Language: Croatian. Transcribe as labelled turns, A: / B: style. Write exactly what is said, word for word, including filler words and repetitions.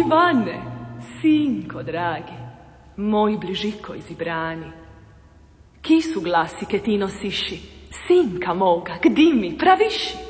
A: Ivane, sinko dragi, moj bližiko izibrani, ki su glasi ke ti nosiši, sinka moga, gdi mi praviši?